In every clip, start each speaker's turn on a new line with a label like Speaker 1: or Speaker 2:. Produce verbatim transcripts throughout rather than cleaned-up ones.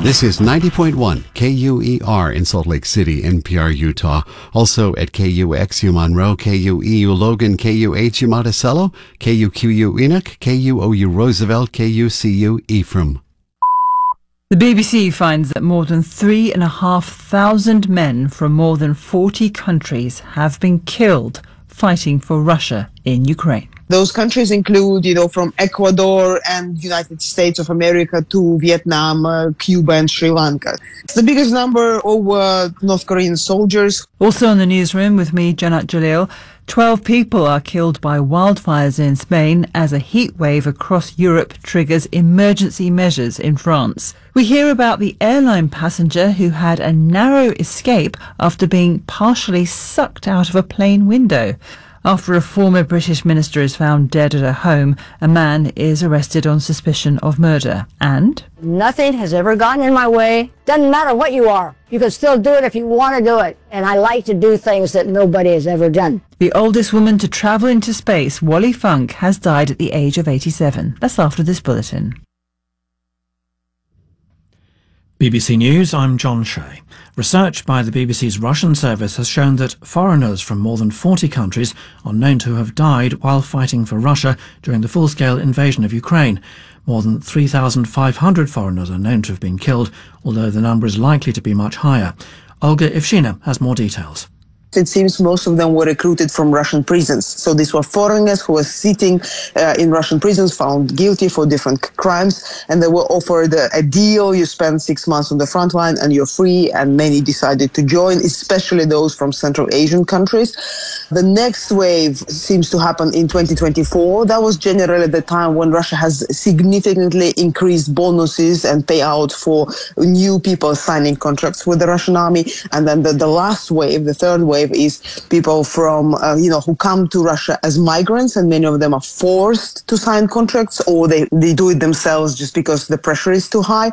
Speaker 1: This is ninety point one K U E R in Salt Lake City, N P R, Utah. Also at K U X U Monroe, K U E U Logan, K U H U Monticello, K U Q U Enoch, K U O U Roosevelt, K U C U Ephraim.
Speaker 2: The B B C finds that more than three and a half thousand men from more than forty countries have been killed fighting for Russia in Ukraine.
Speaker 3: Those countries include, you know, from Ecuador and United States of America to Vietnam, uh, Cuba and Sri Lanka. It's the biggest number of uh, North Korean soldiers.
Speaker 2: Also in the newsroom with me, Janat Jalil, twelve people are killed by wildfires in Spain as a heat wave across Europe triggers emergency measures in France. We hear about the airline passenger who had a narrow escape after being partially sucked out of a plane window. After a former British minister is found dead at her home, a man is arrested on suspicion of murder. And
Speaker 4: nothing has ever gotten in my way. Doesn't matter what you are. You can still do it if you want to do it. And I like to do things that nobody has ever done.
Speaker 2: The oldest woman to travel into space, Wally Funk, has died at the age of eighty-seven. That's after this bulletin.
Speaker 5: B B C News, I'm John Shea. Research by the B B C's Russian service has shown that foreigners from more than forty countries are known to have died while fighting for Russia during the full-scale invasion of Ukraine. More than three thousand five hundred foreigners are known to have been killed, although the number is likely to be much higher. Olga Ivshina has more details.
Speaker 3: It seems most of them were recruited from Russian prisons. So these were foreigners who were sitting uh, in Russian prisons, found guilty for different crimes, and they were offered a, a deal. You spend six months on the front line and you're free, and many decided to join, especially those from Central Asian countries. The next wave seems to happen in twenty twenty-four. That was generally the time when Russia has significantly increased bonuses and payout for new people signing contracts with the Russian army. And then the, the last wave, the third wave, is people from, uh, you know, who come to Russia as migrants, and many of them are forced to sign contracts, or they, they do it themselves just because the pressure is too high.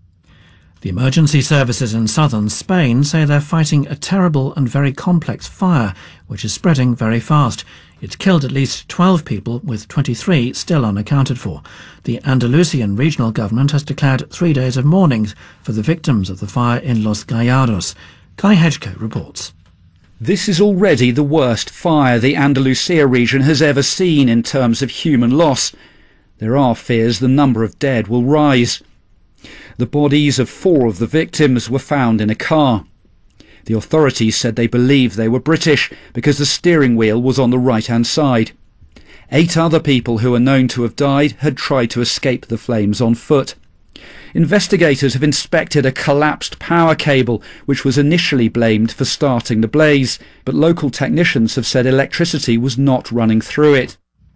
Speaker 5: The emergency services in southern Spain say they're fighting a terrible and very complex fire, which is spreading very fast. It's killed at least twelve people, with twenty-three still unaccounted for. The Andalusian regional government has declared three days of mourning for the victims of the fire in Los Gallardos. Kai Hedgecoe reports.
Speaker 6: This is already the worst fire the Andalusia region has ever seen in terms of human loss. There are fears the number of dead will rise. The bodies of four of the victims were found in a car. The authorities said they believe they were British because the steering wheel was on the right-hand side. Eight other people who are known to have died had tried to escape the flames on foot. Investigators have inspected a collapsed power cable, which was initially blamed for starting the blaze, but local technicians have said electricity was not running through it.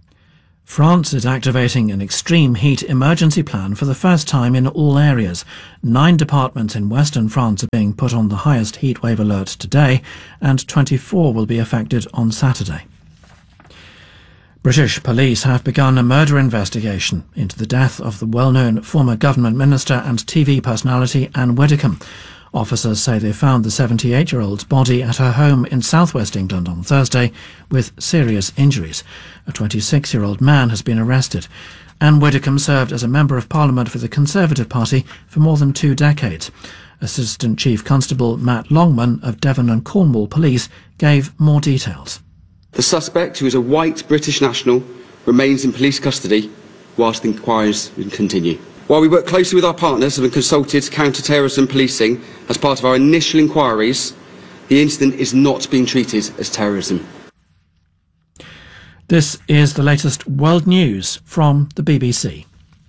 Speaker 5: France is activating an extreme heat emergency plan for the first time in all areas. Nine departments in western France are being put on the highest heatwave alert today, and twenty-four will be affected on Saturday. British police have begun a murder investigation into the death of the well-known former government minister and T V personality Anne Widdecombe. Officers say they found the seventy-eight-year-old's body at her home in southwest England on Thursday with serious injuries. A twenty-six-year-old man has been arrested. Anne Widdecombe served as a Member of Parliament for the Conservative Party for more than two decades. Assistant Chief Constable Matt Longman of Devon and Cornwall Police gave more details.
Speaker 7: The suspect, who is a white British national, remains in police custody whilst the inquiries continue. While we work closely with our partners and have consulted counter-terrorism policing as part of our initial inquiries, the incident is not being treated as terrorism.
Speaker 5: This is the latest world news from the B B C.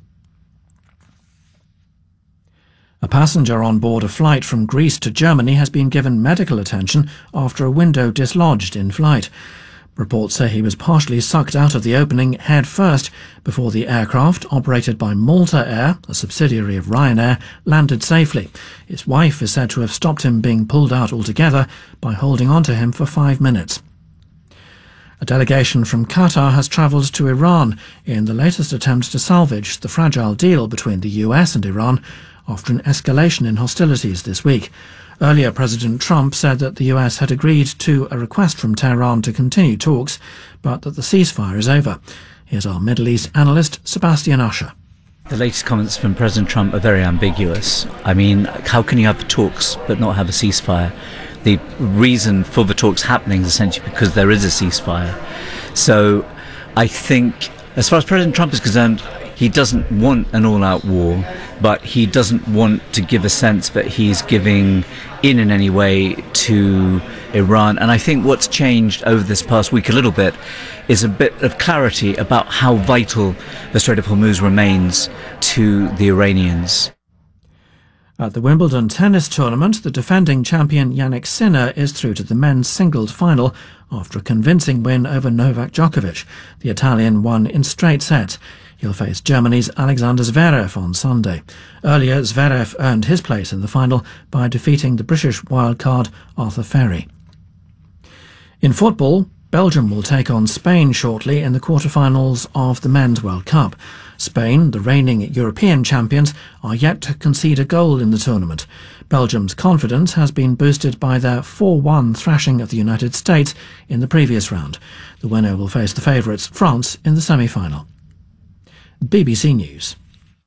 Speaker 5: A passenger on board a flight from Greece to Germany has been given medical attention after a window dislodged in flight. Reports say he was partially sucked out of the opening head first before the aircraft, operated by Malta Air, a subsidiary of Ryanair, landed safely. His wife is said to have stopped him being pulled out altogether by holding on to him for five minutes. A delegation from Qatar has travelled to Iran in the latest attempt to salvage the fragile deal between the U S and Iran after an escalation in hostilities this week. Earlier, President Trump said that the U S had agreed to a request from Tehran to continue talks, but that the ceasefire is over. Here's our Middle East analyst, Sebastian Usher.
Speaker 8: The latest comments from President Trump are very ambiguous. I mean, how can you have talks but not have a ceasefire? The reason for the talks happening is essentially because there is a ceasefire. So I think, as far as President Trump is concerned, he doesn't want an all-out war, but he doesn't want to give a sense that he's giving in in any way to Iran. And I think what's changed over this past week a little bit is a bit of clarity about how vital the Strait of Hormuz remains to the Iranians.
Speaker 5: At the Wimbledon tennis tournament, the defending champion Jannik Sinner is through to the men's singles final after a convincing win over Novak Djokovic. The Italian won in straight sets. He'll face Germany's Alexander Zverev on Sunday. Earlier, Zverev earned his place in the final by defeating the British wildcard Arthur Ferry. In football, Belgium will take on Spain shortly in the quarter-finals of the Men's World Cup. Spain, the reigning European champions, are yet to concede a goal in the tournament. Belgium's confidence has been boosted by their four one thrashing of the United States in the previous round. The winner will face the favourites, France, in the semi-final. B B C News.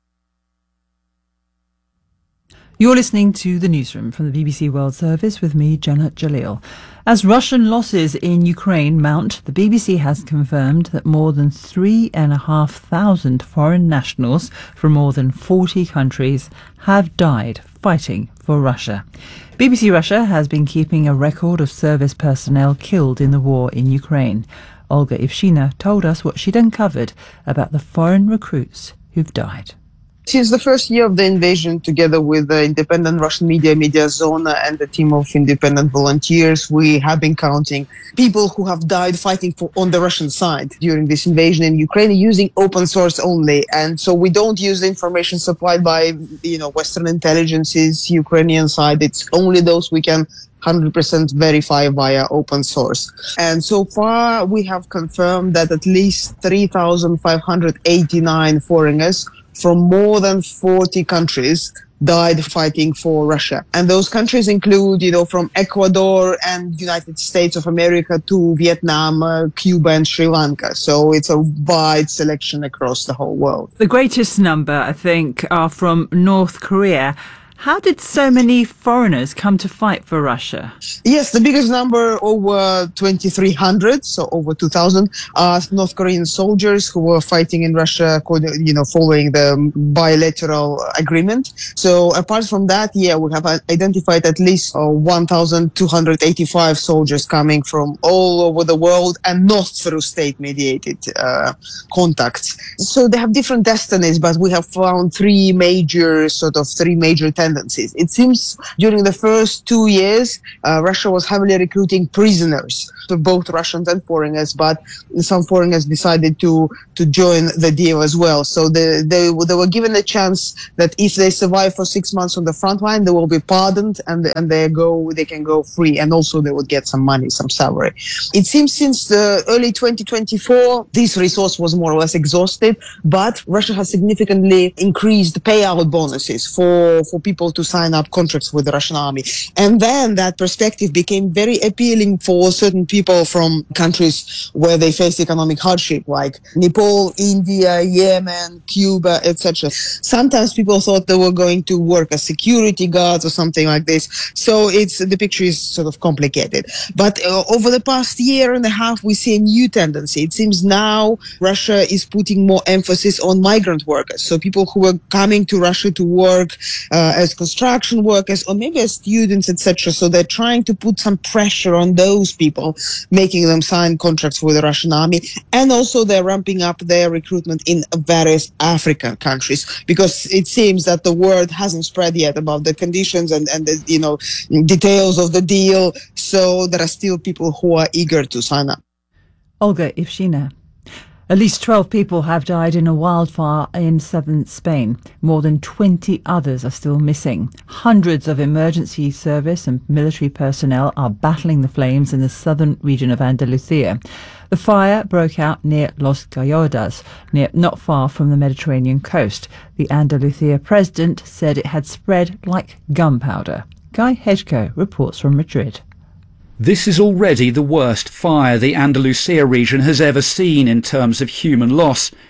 Speaker 2: You're listening to the newsroom from the B B C World Service with me, Janet Jalil. As Russian losses in Ukraine mount, the B B C has confirmed that more than three and a half thousand foreign nationals from more than forty countries have died fighting for Russia. B B C Russia has been keeping a record of service personnel killed in the war in Ukraine. Olga Ivshina told us what she'd uncovered about the foreign recruits who've died.
Speaker 3: Since the first year of the invasion, together with the independent Russian media, Mediazona, and the team of independent volunteers, we have been counting people who have died fighting for, on the Russian side during this invasion in Ukraine using open source only. And so we don't use the information supplied by, you know, Western intelligences, Ukrainian side. It's only those we can one hundred percent verify via open source. And so far, we have confirmed that at least three thousand five hundred eighty-nine foreigners from more than forty countries died fighting for Russia. And those countries include, you know, from Ecuador and United States of America to Vietnam, uh, Cuba and Sri Lanka. So it's a wide selection across the whole world.
Speaker 2: The greatest number, I think, are from North Korea. How did so many foreigners come to fight for Russia?
Speaker 3: Yes, the biggest number, over twenty-three hundred, so over two thousand, are North Korean soldiers who were fighting in Russia, you know, following the bilateral agreement. So apart from that, yeah, we have identified at least uh, one thousand two hundred eighty-five soldiers coming from all over the world and not through state-mediated uh, contacts. So they have different destinies, but we have found three major, sort of three major tendencies. It seems during the first two years, uh, Russia was heavily recruiting prisoners, so both Russians and foreigners, but some foreigners decided to, to join the deal as well. So they, they, they were given a chance that if they survive for six months on the front line, they will be pardoned and, and they go, they can go free. And also they would get some money, some salary. It seems since the early twenty twenty-four, this resource was more or less exhausted, but Russia has significantly increased payout bonuses for, for people to sign up contracts with the Russian army. And then that perspective became very appealing for certain people from countries where they face economic hardship, like Nepal, India, Yemen, Cuba, et cetera. Sometimes people thought they were going to work as security guards or something like this. So it's the picture is sort of complicated. But uh, over the past year and a half, we see a new tendency. It seems now Russia is putting more emphasis on migrant workers. So people who are coming to Russia to work uh, as construction workers or maybe as students, et cetera. So they're trying to put some pressure on those people, making them sign contracts with the Russian army. And also they're ramping up their recruitment in various African countries, because it seems that the word hasn't spread yet about the conditions and, and the, you know, details of the deal. So there are still people who are eager to sign up.
Speaker 2: Olga Ivshina. At least twelve people have died in a wildfire in southern Spain. More than twenty others are still missing. Hundreds of emergency service and military personnel are battling the flames in the southern region of Andalusia. The fire broke out near Los Gallardos, near, not far from the Mediterranean coast. The Andalusia president said it had spread like gunpowder. Guy Hedgecoe reports from Madrid.
Speaker 6: This is already the worst fire the Andalusia region has ever seen in terms of human loss.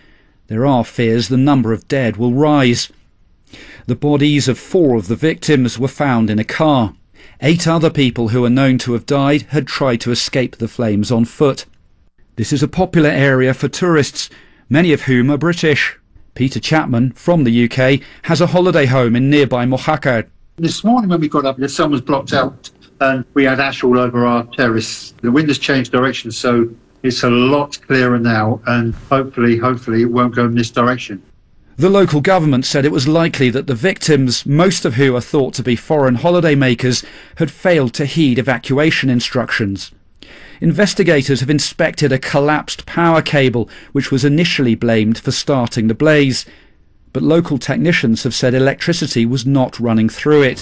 Speaker 6: There are fears the number of dead will rise. The bodies of four of the victims were found in a car. Eight other people who are known to have died had tried to escape the flames on foot. This is a popular area for tourists, many of whom are British. Peter Chapman, from the U K, has a holiday home in nearby Mojácar.
Speaker 9: This morning when we got up, the sun was blocked out and we had ash all over our terrace. The wind has changed direction, so it's a lot clearer now, and hopefully, hopefully it won't go in this direction.
Speaker 6: The local government said it was likely that the victims, most of who are thought to be foreign holidaymakers, had failed to heed evacuation instructions. Investigators have inspected a collapsed power cable, which was initially blamed for starting the blaze. But local technicians have said electricity was not running through it.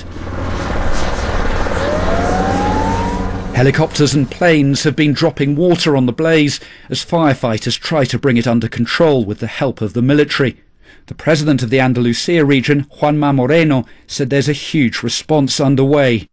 Speaker 6: Helicopters and planes have been dropping water on the blaze as firefighters try to bring it under control with the help of the military. The president of the Andalusia region, Juanma Moreno, said there's a huge response underway.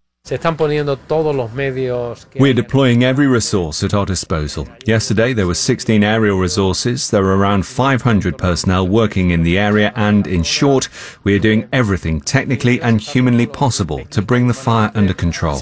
Speaker 10: We're deploying every resource at our disposal. Yesterday there were sixteen aerial resources, there were around five hundred personnel working in the area, and in short, we are doing everything technically and humanly possible to bring the fire under control.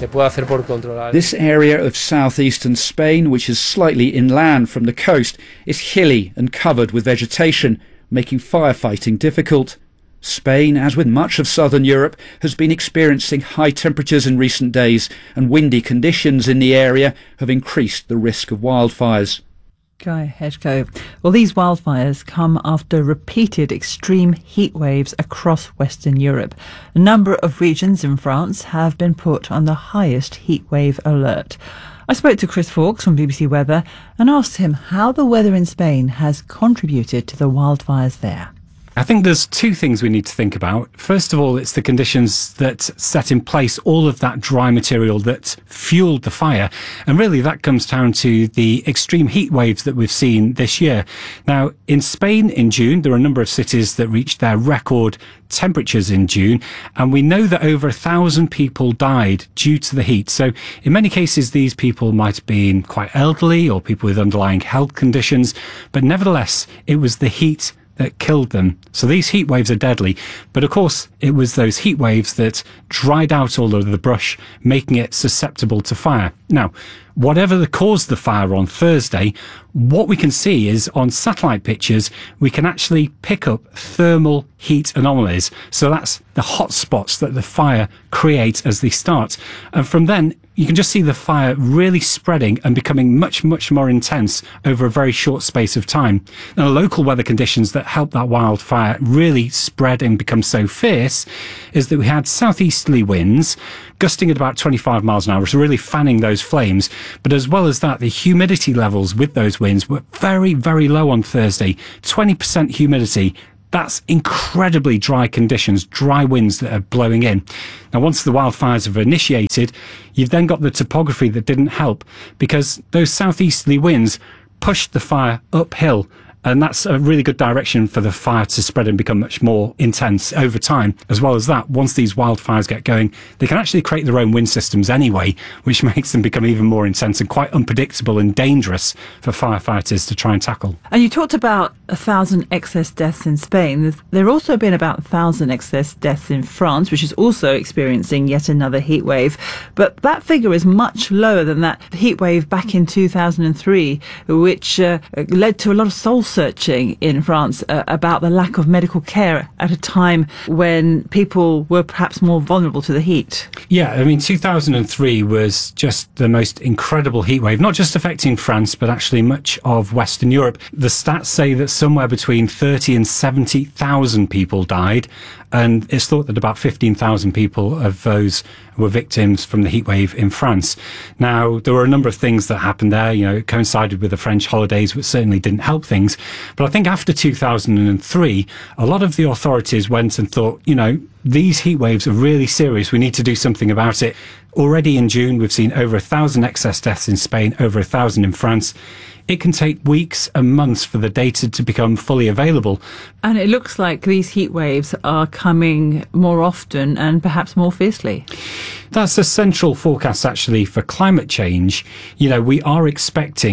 Speaker 6: This area of southeastern Spain, which is slightly inland from the coast, is hilly and covered with vegetation, making firefighting difficult. Spain, as with much of southern Europe, has been experiencing high temperatures in recent days, and windy conditions in the area have increased the risk of wildfires.
Speaker 2: Guy Hedgecoe. Well, these wildfires come after repeated extreme heat waves across Western Europe. A number of regions in France have been put on the highest heat wave alert. I spoke to Chris Fawkes from B B C Weather and asked him how the weather in Spain has contributed to the wildfires there.
Speaker 11: I think there's two things we need to think about. First of all, it's the conditions that set in place all of that dry material that fueled the fire. And really that comes down to the extreme heat waves that we've seen this year. Now, in Spain in June, there are a number of cities that reached their record temperatures in June, and we know that over a thousand people died due to the heat. So in many cases, these people might have been quite elderly or people with underlying health conditions, but nevertheless, it was the heat that killed them. So these heat waves are deadly, but of course it was those heat waves that dried out all of the brush, making it susceptible to fire. Now, whatever the caused the fire on Thursday, what we can see is on satellite pictures, we can actually pick up thermal heat anomalies. So that's the hot spots that the fire creates as they start. And from then, you can just see the fire really spreading and becoming much, much more intense over a very short space of time. Now, the local weather conditions that helped that wildfire really spread and become so fierce is that we had southeasterly winds gusting at about twenty-five miles an hour, so really fanning those flames. But as well as that, the humidity levels with those winds were very, very low on Thursday, twenty percent humidity. That's incredibly dry conditions, dry winds that are blowing in. Now, once the wildfires have initiated, you've then got the topography that didn't help, because those southeasterly winds pushed the fire uphill. And that's a really good direction for the fire to spread and become much more intense over time. As well as that, once these wildfires get going, they can actually create their own wind systems anyway, which makes them become even more intense and quite unpredictable and dangerous for firefighters to try and tackle.
Speaker 2: And you talked about a thousand excess deaths in Spain. There have also been about a thousand excess deaths in France, which is also experiencing yet another heat wave. But that figure is much lower than that heat wave back in two thousand three, which uh, led to a lot of soul searching in France uh, about the lack of medical care at a time when people were perhaps more vulnerable to the heat.
Speaker 11: Yeah, I mean, two thousand three was just the most incredible heat wave, not just affecting France, but actually much of Western Europe. The stats say that somewhere between thirty and seventy thousand people died, and it's thought that about fifteen thousand people of those were victims from the heat wave in France. Now, there were a number of things that happened there. You know, it coincided with the French holidays, which certainly didn't help things. But I think after two thousand three, a lot of the authorities went and thought, you know, these heat waves are really serious. We need to do something about it. Already in June, we've seen over a thousand excess deaths in Spain, over a thousand in France. It can take weeks and months for the data to become fully available.
Speaker 2: And it looks like these heat waves are coming more often and perhaps more fiercely.
Speaker 11: That's a central forecast, actually, for climate change. You know, we are expecting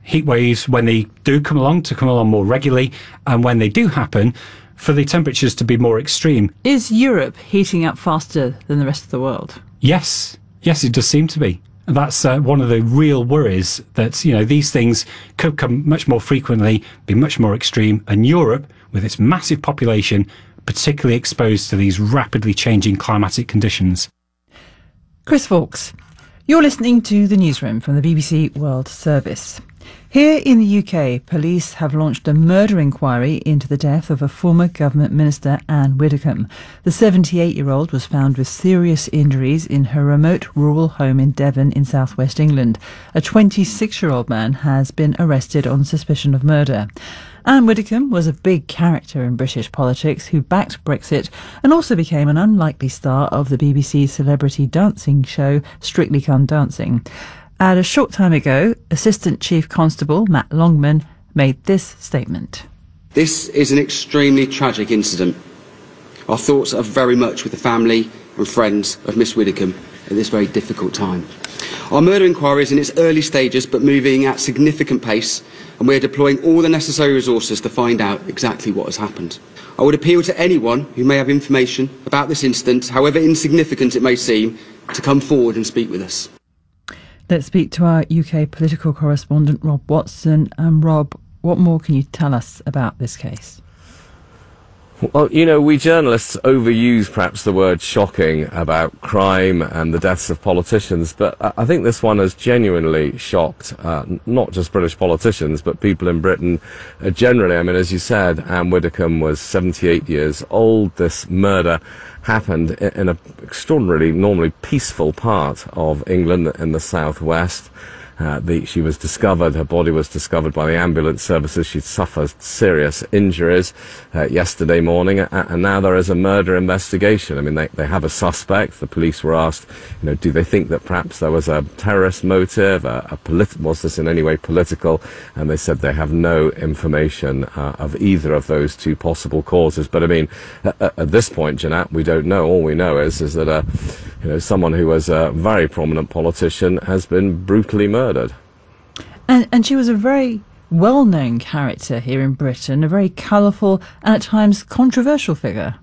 Speaker 11: heat waves, when they do come along, to come along more regularly, and when they do happen, for the temperatures to be more extreme.
Speaker 2: Is Europe heating up faster than the rest of the world?
Speaker 11: Yes. Yes, it does seem to be. And that's uh, one of the real worries, that, you know, these things could come much more frequently, be much more extreme, and Europe, with its massive population, particularly exposed to these rapidly changing climatic conditions.
Speaker 2: Chris Fawkes, you're listening to the Newsroom from the B B C World Service. Here in the U K, police have launched a murder inquiry into the death of a former government minister, Anne Widdecombe. The seventy-eight-year-old was found with serious injuries in her remote rural home in Devon in southwest England. A twenty-six-year-old man has been arrested on suspicion of murder. Anne Widdecombe was a big character in British politics who backed Brexit and also became an unlikely star of the B B C celebrity dancing show Strictly Come Dancing. And a short time ago, Assistant Chief Constable Matt Longman made this statement.
Speaker 7: This is an extremely tragic incident. Our thoughts are very much with the family and friends of Miss Widdecombe at this very difficult time. Our murder inquiry is in its early stages but moving at significant pace, and we are deploying all the necessary resources to find out exactly what has happened. I would appeal to anyone who may have information about this incident, however insignificant it may seem, to come forward and speak with us.
Speaker 2: Let's speak to our U K political correspondent, Rob Watson. Um, Rob, what more can you tell us about this case?
Speaker 12: Well, you know, we journalists overuse perhaps the word shocking about crime and the deaths of politicians, but I think this one has genuinely shocked uh, not just British politicians, but people in Britain uh, generally. I mean, as you said, Anne Widdecombe was seventy-eight years old. This murder happened in an extraordinarily, normally peaceful part of England in the southwest. Uh, the, she was discovered, her body was discovered by the ambulance services. She'd suffered serious injuries uh, yesterday morning, uh, and now there is a murder investigation. I mean, they, they have a suspect. The police were asked, you know, do they think that perhaps there was a terrorist motive, a, a polit- was this in any way political? And they said they have no information uh, of either of those two possible causes. But I mean, at, at this point, Jeanette, we don't know. All we know is, is that uh, you know, someone who was a very prominent politician has been brutally murdered. Murdered.
Speaker 2: And, and she was a very well-known character here in Britain, a very colourful and at times controversial figure.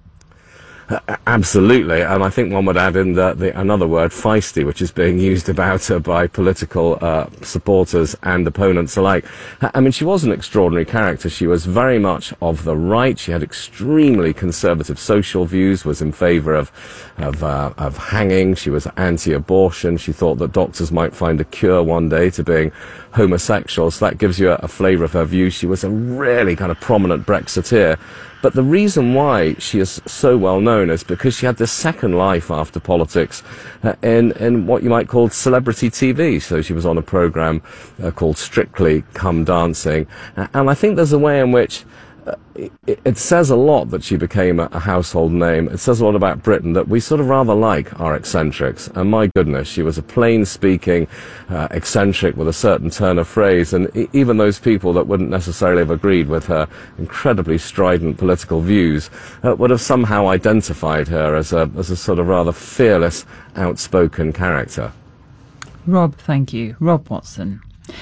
Speaker 12: Uh, absolutely, and I think one would add in the, the, another word, feisty, which is being used about her by political uh, supporters and opponents alike. I mean, she was an extraordinary character. She was very much of the right. She had extremely conservative social views, was in favour of of, uh, of hanging. She was anti-abortion. She thought that doctors might find a cure one day to being homosexual. So that gives you a, a flavour of her views. She was a really kind of prominent Brexiteer. But the reason why she is so well known is because she had this second life after politics uh, in, in what you might call celebrity T V. So she was on a programme uh, called Strictly Come Dancing. Uh, and I think there's a way in which uh, it, it says a lot that she became a, a household name. It says a lot about Britain that we sort of rather like our eccentrics. And my goodness, she was a plain-speaking uh, eccentric with a certain turn of phrase. And e- even those people that wouldn't necessarily have agreed with her incredibly strident political views uh, would have somehow identified her as a, as a sort of rather fearless, outspoken character.
Speaker 2: Rob, thank you. Rob Watson.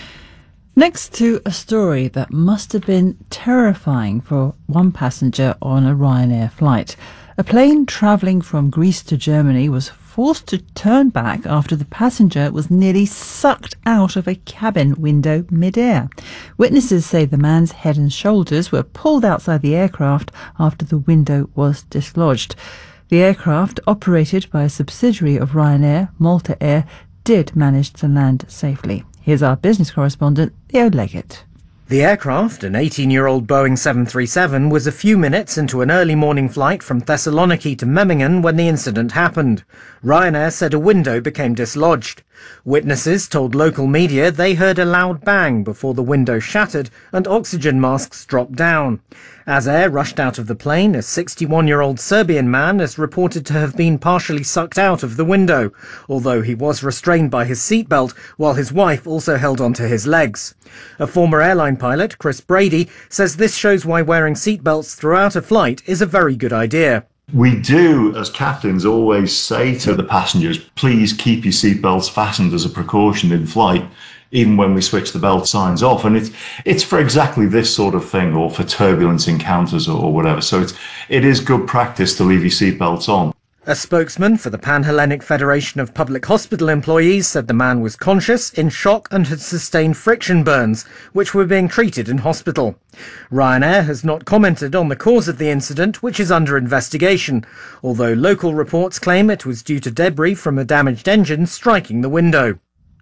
Speaker 2: Next to a story that must have been terrifying for one passenger on a Ryanair flight. A plane travelling from Greece to Germany was forced to turn back after the passenger was nearly sucked out of a cabin window mid-air. Witnesses say the man's head and shoulders were pulled outside the aircraft after the window was dislodged. The aircraft, operated by a subsidiary of Ryanair, Malta Air, did manage to land safely. Here's our business correspondent, Theo Leggett.
Speaker 13: The aircraft, an eighteen-year-old Boeing seven thirty-seven, was a few minutes into an early morning flight from Thessaloniki to Memmingen when the incident happened. Ryanair said a window became dislodged. Witnesses told local media they heard a loud bang before the window shattered and oxygen masks dropped down. As air rushed out of the plane, a sixty-one-year-old Serbian man is reported to have been partially sucked out of the window, although he was restrained by his seatbelt while his wife also held onto his legs. A former airline pilot, Chris Brady, says this shows why wearing seatbelts throughout a flight is a very good idea.
Speaker 14: We do, as captains, always say to the passengers, please keep your seatbelts fastened as a precaution in flight. even when we switch the belt signs off. And it's it's for exactly this sort of thing, or for turbulence encounters or, or whatever. So it's it is good practice to leave your seatbelts on.
Speaker 13: A spokesman for the Pan-Hellenic Federation of Public Hospital Employees said the man was conscious, in shock, and had sustained friction burns, which were being treated in hospital. Ryanair has not commented on the cause of the incident, which is under investigation, although local reports claim it was due to debris from a damaged engine striking the window.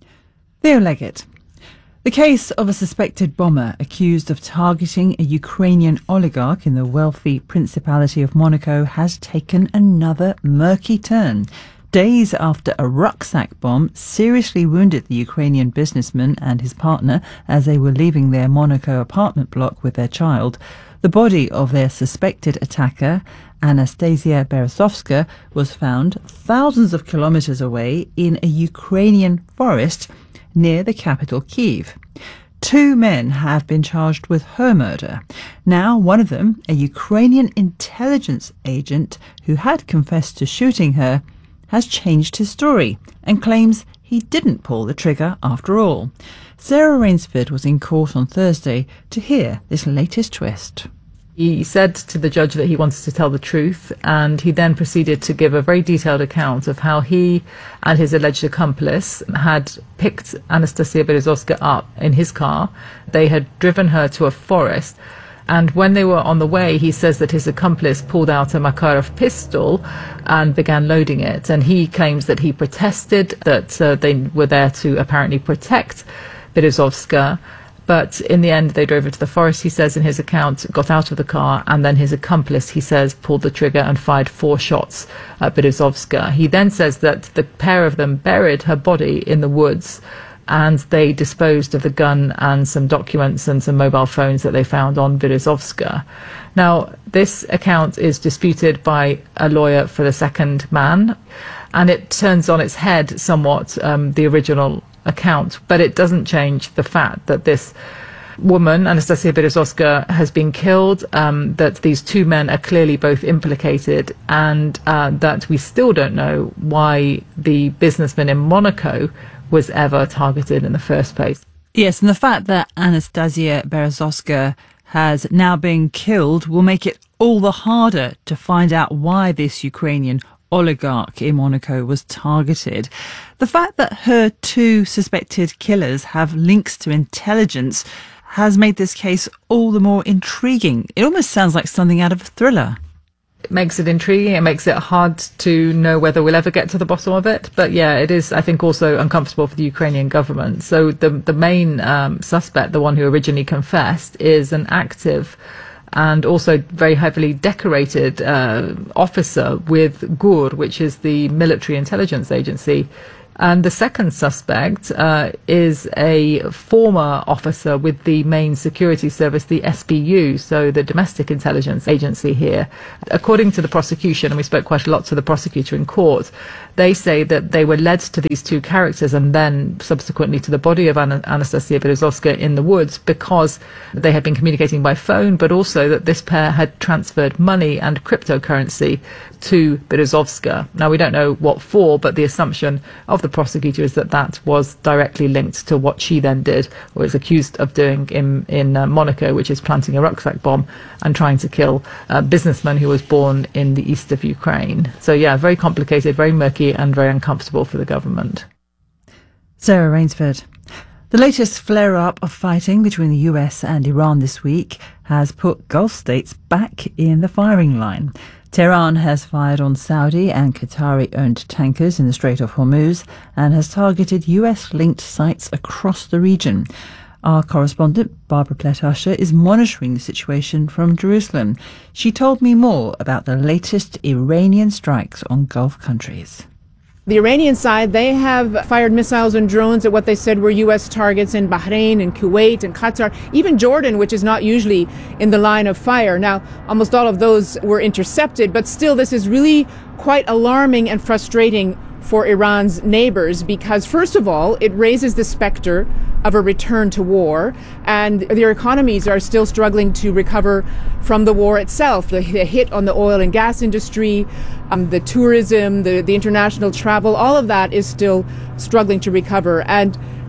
Speaker 2: Theo Leggett. The case of a suspected bomber accused of targeting a Ukrainian oligarch in the wealthy Principality of Monaco has taken another murky turn. Days after a rucksack bomb seriously wounded the Ukrainian businessman and his partner as they were leaving their Monaco apartment block with their child, the body of their suspected attacker, Anastasia Berezovska, was found thousands of kilometers away in a Ukrainian forest near the capital Kyiv. Two men have been charged with her murder. Now, one of them, a Ukrainian intelligence agent who had confessed to shooting her, has changed his story and claims he didn't pull the trigger after all. Sarah Rainsford was in court on Thursday to hear this latest twist.
Speaker 15: He said to the judge that he wanted to tell the truth, and he then proceeded to give a very detailed account of how he and his alleged accomplice had picked Anastasia Berezovska up in his car. They had driven her to a forest, and when they were on the way, he says that his accomplice pulled out a Makarov pistol and began loading it, and he claims that he protested, that uh, they were there to apparently protect Berezovska. But in the end, they drove her to the forest, he says in his account, got out of the car, and then his accomplice, he says, pulled the trigger and fired four shots at Berezovska. He then says that the pair of them buried her body in the woods, and they disposed of the gun and some documents and some mobile phones that they found on Berezovska. Now, this account is disputed by a lawyer for the second man, and it turns on its head somewhat um, the original account, but it doesn't change the fact that this woman, Anastasia Berezovska, has been killed, um, that these two men are clearly both implicated, and uh, that we still don't know why the businessman in Monaco was ever targeted in the first place.
Speaker 2: Yes, and the fact that Anastasia Berezovska has now been killed will make it all the harder to find out why this Ukrainian oligarch in Monaco was targeted. The fact that her two suspected killers have links to intelligence has made this case all the more intriguing. It almost sounds like something out of a thriller.
Speaker 15: It makes it intriguing. It makes it hard to know whether we'll ever get to the bottom of it. But yeah, it is, I think, also uncomfortable for the Ukrainian government. So the the main um, suspect, the one who originally confessed, is an active and also very heavily decorated uh, officer with G U R, which is the military intelligence agency. And the second suspect uh, is a former officer with the main security service, the S B U, so the domestic intelligence agency here. According to the prosecution, and we spoke quite a lot to the prosecutor in court, they say that they were led to these two characters and then subsequently to the body of Ana- Anastasia Berezovska in the woods because they had been communicating by phone, but also that this pair had transferred money and cryptocurrency to Berezovska. Now, we don't know what for, but the assumption of the prosecutor is that that was directly linked to what she then did, or is accused of doing in, in uh, Monaco, which is planting a rucksack bomb and trying to kill a businessman who was born in the east of Ukraine. So, yeah, very complicated, very murky, and very uncomfortable for the government.
Speaker 2: Sarah Rainsford. The latest flare-up of fighting between the U S and Iran this week has put Gulf states back in the firing line. Tehran has fired on Saudi and Qatari-owned tankers in the Strait of Hormuz and has targeted U S-linked sites across the region. Our correspondent, Barbara Plett-Usher, is monitoring the situation from Jerusalem. She told me more about the latest Iranian strikes on Gulf countries.
Speaker 16: The Iranian side, they have fired missiles and drones at what they said were U S targets in Bahrain and Kuwait and Qatar, even Jordan, which is not usually in the line of fire. Now, almost all of those were intercepted, but still this is really quite alarming and frustrating for Iran's neighbors because, first of all, it raises the specter of a return to war, and their economies are still struggling to recover from the war itself. The, the hit on the oil and gas industry, um, the tourism, the, the international travel, all of that is still struggling to recover. And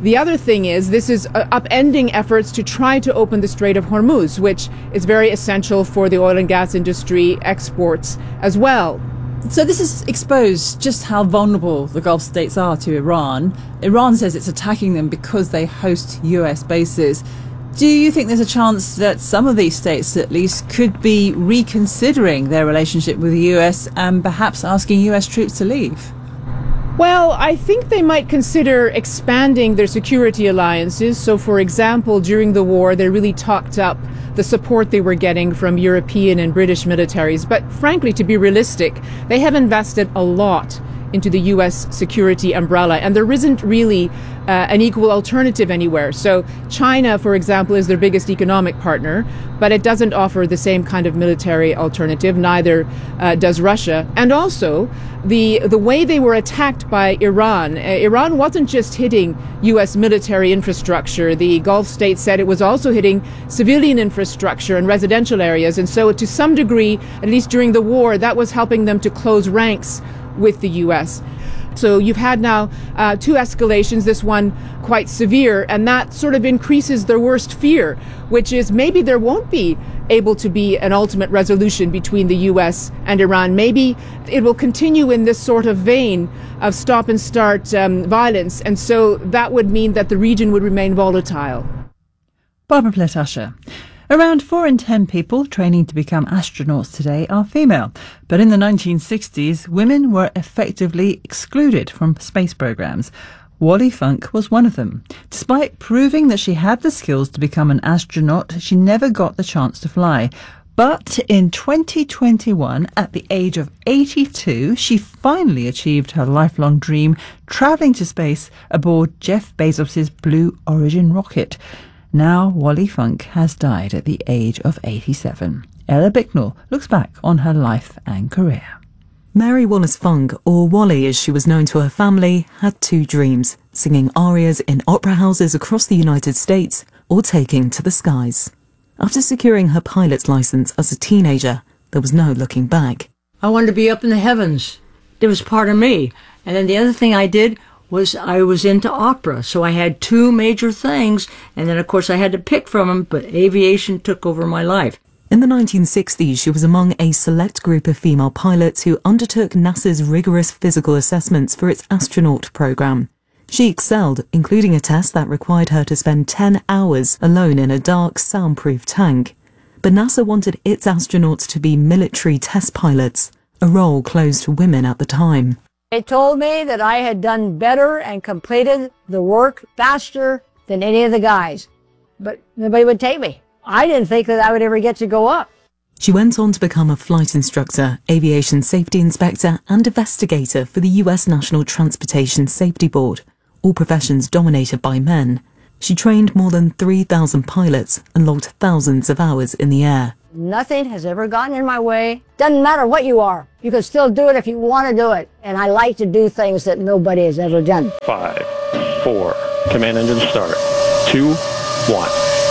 Speaker 16: The other thing is this is uh, upending efforts to try to open the Strait of Hormuz, which is very essential for the oil and gas industry exports as well.
Speaker 2: So this has exposed just how vulnerable the Gulf states are to Iran. Iran says it's attacking them because they host U S bases. Do you think there's a chance that some of these states, at least, could be reconsidering their relationship with the U S and perhaps asking U S troops to leave?
Speaker 16: Well, I think they might consider expanding their security alliances. So, for example, during the war, they really talked up the support they were getting from European and British militaries. But frankly, to be realistic, they have invested a lot into the U S security umbrella, and there isn't really uh, an equal alternative anywhere. So China, for example, is their biggest economic partner, but it doesn't offer the same kind of military alternative. Neither uh, does Russia. And also, the the way they were attacked by Iran, uh, Iran wasn't just hitting U S military infrastructure. The Gulf states said it was also hitting civilian infrastructure and residential areas. And so to some degree, at least during the war, that was helping them to close ranks with the U S. So you've had now uh, two escalations, this one quite severe, and that sort of increases their worst fear, which is maybe there won't be able to be an ultimate resolution between the U S and Iran. Maybe it will continue in this sort of vein of stop and start um, violence, and so that would mean that the region would remain volatile.
Speaker 2: Barbara Plett-Usher. Around four in ten people training to become astronauts today are female, but in the nineteen sixties, women were effectively excluded from space programs. Wally Funk was one of them. Despite proving that she had the skills to become an astronaut, she never got the chance to fly. But in twenty twenty-one, at the age of eighty-two, she finally achieved her lifelong dream, travelling to space aboard Jeff Bezos' Blue Origin rocket. Now Wally Funk has died at the age of eighty-seven. Ella Bicknell looks back on her life and career.
Speaker 17: Mary Wallace Funk, or Wally as she was known to her family, had two dreams: singing arias in opera houses across the United States or taking to the skies. After securing her pilot's license as a teenager, there was no looking back.
Speaker 18: I wanted to be up in the heavens. It was part of me. And then the other thing I did was I was into opera, so I had two major things, and then of course I had to pick from them, but aviation took over my life.
Speaker 17: In the nineteen sixties, she was among a select group of female pilots who undertook NASA's rigorous physical assessments for its astronaut program. She excelled, including a test that required her to spend ten hours alone in a dark, soundproof tank. But NASA wanted its astronauts to be military test pilots, a role closed to women at the time.
Speaker 4: They told me that I had done better and completed the work faster than any of the guys, but nobody would take me. I didn't think that I would ever get to go up.
Speaker 17: She went on to become a flight instructor, aviation safety inspector and investigator for the U S National Transportation Safety Board, all professions dominated by men. She trained more than three thousand pilots and logged thousands of hours in the air.
Speaker 4: Nothing has ever gotten in my way. Doesn't matter what you are. You can still do it if you want to do it. And I like to do things that nobody has ever done.
Speaker 19: Five, four, command engine start. Two, one.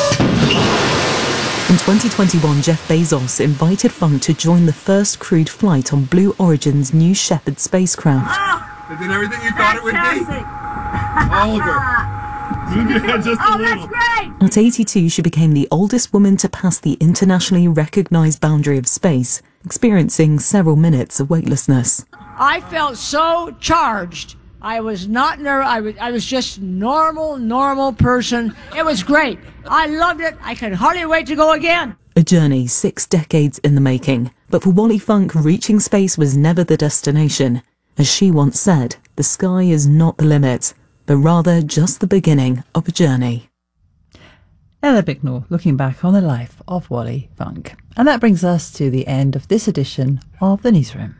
Speaker 17: In twenty twenty-one, Jeff Bezos invited Funk to join the first crewed flight on Blue Origin's New Shepard spacecraft.
Speaker 20: Ah, is it everything you thought it would be? Oliver. Just a
Speaker 4: oh,
Speaker 20: little.
Speaker 4: That's great!
Speaker 17: At eighty-two, she became the oldest woman to pass the internationally recognized boundary of space, experiencing several minutes of weightlessness.
Speaker 18: I felt so charged. I was not nervous. I was, I was just normal, normal person. It was great. I loved it. I could hardly wait to go again.
Speaker 17: A journey six decades in the making. But for Wally Funk, reaching space was never the destination. As she once said, the sky is not the limit, but rather just the beginning of a journey.
Speaker 2: Ella Bicknell looking back on the life of Wally Funk. And that brings us to the end of this edition of the Newsroom.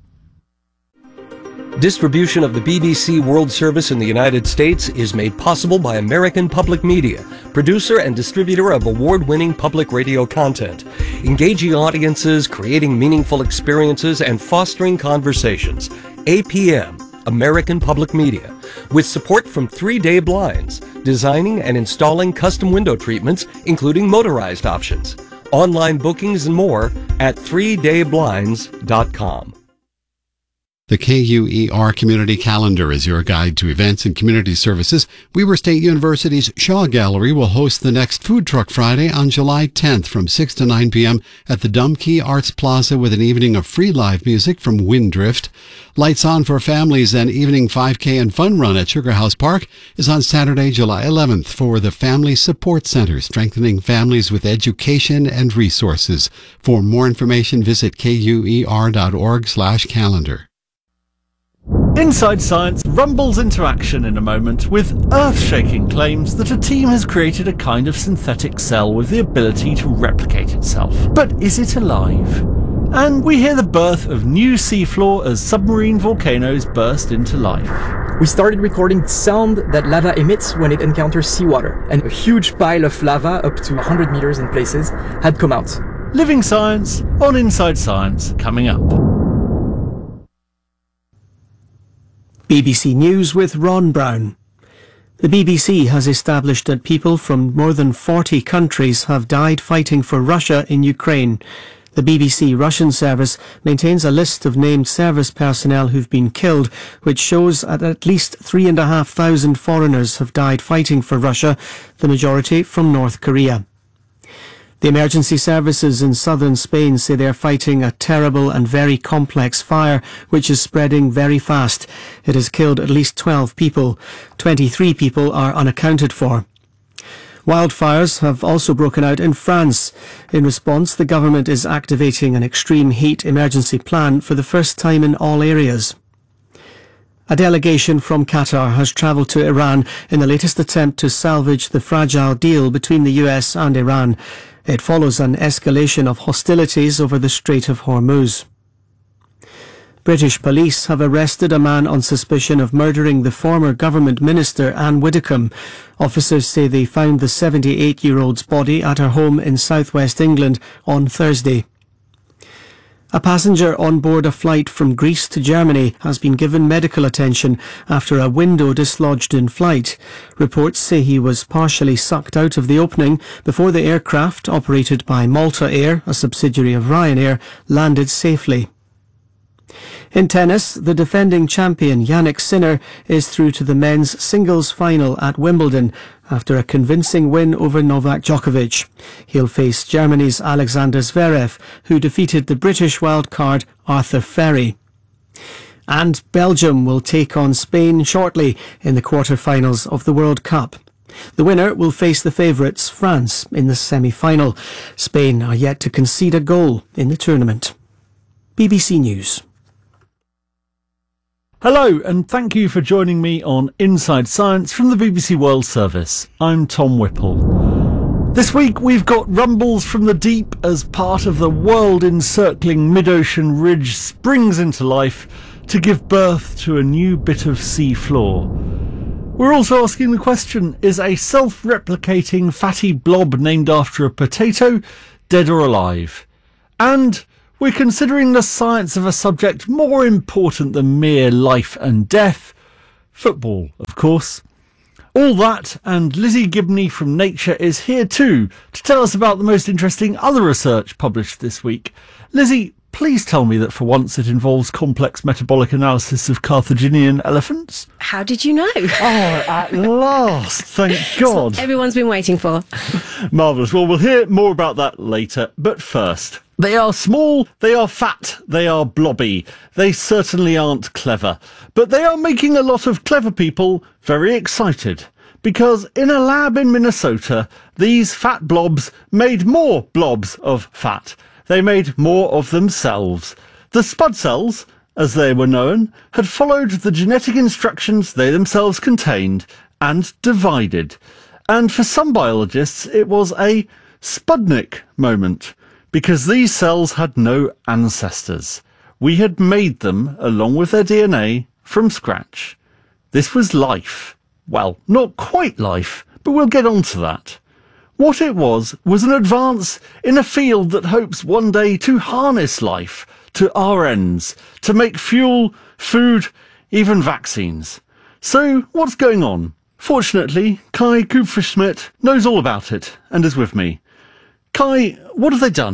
Speaker 21: Distribution of the B B C World Service in the United States is made possible by American Public Media, producer and distributor of award-winning public radio content, engaging audiences, creating meaningful experiences, and fostering conversations. A P M, American Public Media, with support from Three Day Blinds, designing and installing custom window treatments, including motorized options. Online bookings and more at three day blinds dot com.
Speaker 1: The K U E R Community Calendar is your guide to events and community services. Weber State University's Shaw Gallery will host the next Food Truck Friday on July tenth from six to nine p.m. at the Dumkey Arts Plaza with an evening of free live music from Windrift. Lights On for Families and evening five K and fun run at Sugar House Park is on Saturday, July eleventh for the Family Support Center, strengthening families with education and resources. For more information, visit kuer.org slash calendar.
Speaker 22: Inside Science rumbles into action in a moment with earth-shaking claims that a team has created a kind of synthetic cell with the ability to replicate itself. But is it alive? And we hear the birth of new seafloor as submarine volcanoes burst into life.
Speaker 23: We started recording the sound that lava emits when it encounters seawater, and a huge pile of lava, up to one hundred meters in places, had come out.
Speaker 22: Living Science on Inside Science, coming up.
Speaker 24: B B C News with Ron Brown. The B B C has established that people from more than forty countries have died fighting for Russia in Ukraine. The B B C Russian service maintains a list of named service personnel who've been killed, which shows that at least three and a half thousand foreigners have died fighting for Russia, the majority from North Korea. The emergency services in southern Spain say they are fighting a terrible and very complex fire which is spreading very fast. It has killed at least twelve people. twenty-three people are unaccounted for. Wildfires have also broken out in France. In response, the government is activating an extreme heat emergency plan for the first time in all areas. A delegation from Qatar has travelled to Iran in the latest attempt to salvage the fragile deal between the U S and Iran. It follows an escalation of hostilities over the Strait of Hormuz. British police have arrested a man on suspicion of murdering the former government minister Anne Widdecombe. Officers say they found the seventy-eight-year-old's body at her home in southwest England on Thursday. A passenger on board a flight from Greece to Germany has been given medical attention after a window dislodged in flight. Reports say he was partially sucked out of the opening before the aircraft, operated by Malta Air, a subsidiary of Ryanair, landed safely. In tennis, the defending champion Jannik Sinner is through to the men's singles final at Wimbledon after a convincing win over Novak Djokovic. He'll face Germany's Alexander Zverev, who defeated the British wildcard Arthur Ferry. And Belgium will take on Spain shortly in the quarter-finals of the World Cup. The winner will face the favourites France in the semi-final. Spain are yet to concede a goal in the tournament. B B C News.
Speaker 22: Hello, and thank you for joining me on Inside Science from the B B C World Service. I'm Tom Whipple. This week we've got rumbles from the deep as part of the world-encircling mid-ocean ridge springs into life to give birth to a new bit of sea floor. We're also asking the question, is a self-replicating fatty blob named after a potato dead or alive? And we're considering the science of a subject more important than mere life and death. Football, of course. All that, and Lizzie Gibney from Nature is here too to tell us about the most interesting other research published this week. Lizzie, please tell me that for once it involves complex metabolic analysis of Carthaginian elephants.
Speaker 25: How did you know?
Speaker 22: Oh, at last, thank God.
Speaker 25: It's what everyone's been waiting for.
Speaker 22: Marvellous. Well, we'll hear more about that later, but first, they are small, they are fat, they are blobby. They certainly aren't clever. But they are making a lot of clever people very excited. Because in a lab in Minnesota, these fat blobs made more blobs of fat. They made more of themselves. The spud cells, as they were known, had followed the genetic instructions they themselves contained and divided. And for some biologists, it was a Sputnik moment. Because these cells had no ancestors. We had made them, along with their D N A, from scratch. This was life. Well, not quite life, but we'll get on to that. What it was, was an advance in a field that hopes one day to harness life to our ends, to make fuel, food, even vaccines. So, what's going on? Fortunately, Kai Kupferschmidt knows all about it, and is with me. Kai, what have they done?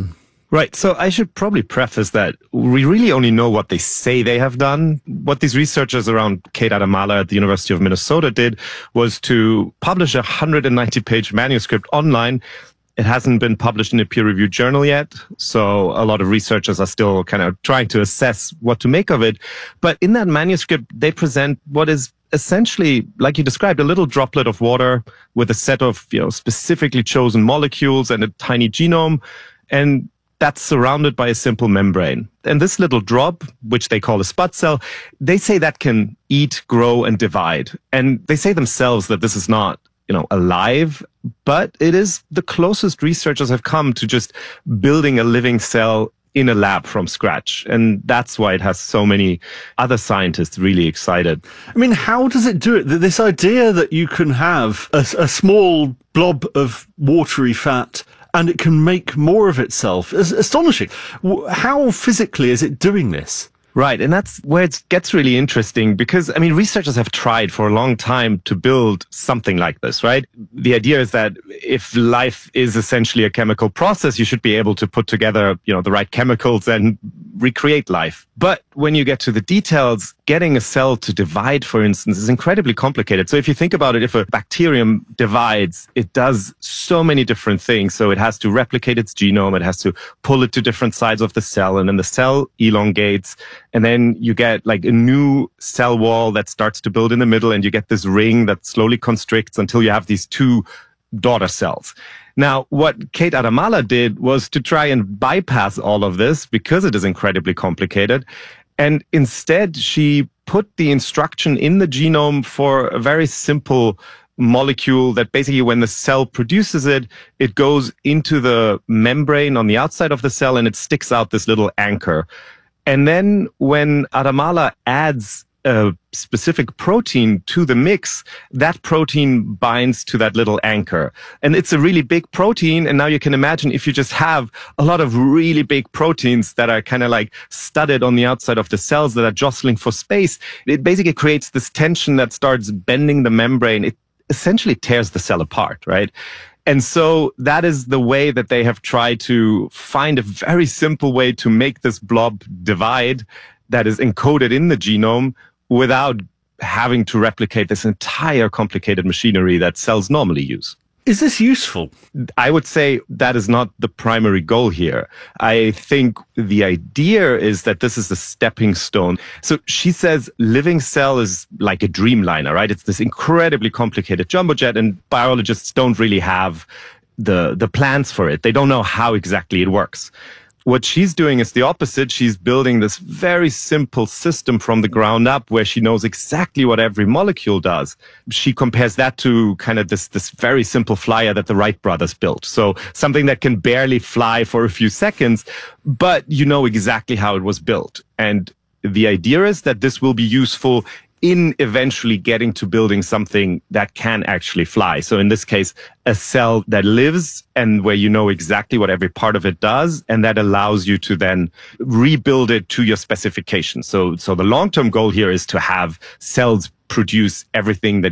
Speaker 3: Right. So I should probably preface that we really only know what they say they have done. What these researchers around Kate Adamala at the University of Minnesota did was to publish a one hundred ninety page manuscript online. It hasn't been published in a peer-reviewed journal yet, so a lot of researchers are still kind of trying to assess what to make of it. But in that manuscript, they present what is essentially, like you described, a little droplet of water with a set of, you know, specifically chosen molecules and a tiny genome, and that's surrounded by a simple membrane. And this little drop, which they call a spud cell, they say that can eat, grow, and divide. And they say themselves that this is not, you know, alive, but it is the closest researchers have come to just building a living cell in a lab from scratch. And that's why it has so many other scientists really excited.
Speaker 22: I mean, how does it do it? This idea that you can have a, a small blob of watery fat and it can make more of itself is astonishing. How physically is it doing this?
Speaker 3: Right, and that's where it gets really interesting because, I mean, researchers have tried for a long time to build something like this, right? The idea is that if life is essentially a chemical process, you should be able to put together, you know, the right chemicals and recreate life. But when you get to the details, getting a cell to divide, for instance, is incredibly complicated. So if you think about it, if a bacterium divides, it does so many different things. So it has to replicate its genome, it has to pull it to different sides of the cell, and then the cell elongates. And then you get like a new cell wall that starts to build in the middle, and you get this ring that slowly constricts until you have these two daughter cells. Now, what Kate Adamala did was to try and bypass all of this because it is incredibly complicated. And instead, she put the instruction in the genome for a very simple molecule that basically when the cell produces it, it goes into the membrane on the outside of the cell and it sticks out this little anchor. And then when Adamala adds a specific protein to the mix, that protein binds to that little anchor. And it's a really big protein. And now you can imagine if you just have a lot of really big proteins that are kind of like studded on the outside of the cells that are jostling for space, it basically creates this tension that starts bending the membrane. It essentially tears the cell apart, right? And so that is the way that they have tried to find a very simple way to make this blob divide that is encoded in the genome without having to replicate this entire complicated machinery that cells normally use.
Speaker 22: Is this useful?
Speaker 3: I would say that is not the primary goal here. I think the idea is that this is a stepping stone. So she says living cell is like a dreamliner, right? It's this incredibly complicated jumbo jet, and biologists don't really have the, the plans for it. They don't know how exactly it works. What she's doing is the opposite. She's building this very simple system from the ground up where she knows exactly what every molecule does. She compares that to kind of this, this very simple flyer that the Wright brothers built. So something that can barely fly for a few seconds, but you know exactly how it was built. And the idea is that this will be useful in eventually getting to building something that can actually fly. So in this case, a cell that lives and where you know exactly what every part of it does, and that allows you to then rebuild it to your specifications. So, so the long-term goal here is to have cells produce everything that